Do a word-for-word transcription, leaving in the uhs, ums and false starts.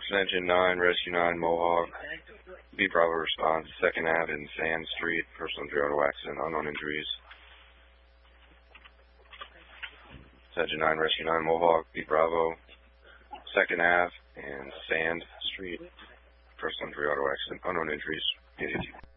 Engine nine, Rescue nine, Mohawk. B Bravo response, second Ave and Sand Street, personal injury auto accident, unknown injuries. Engine nine, Rescue nine, Mohawk, B Bravo, second Ave and Sand Street, personal injury auto accident, unknown injuries.